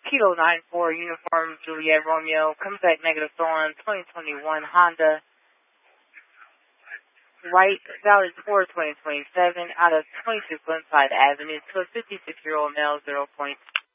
Kilo 94, Uniform Juliet Romeo, comes back negative on 2021 Honda. White, valid for 2027, out of 22 Glenside Avenue, to a 56-year-old male, 0 points.